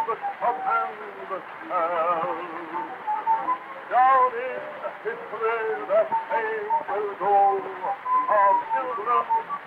up and the tell. Down in history that name will go of children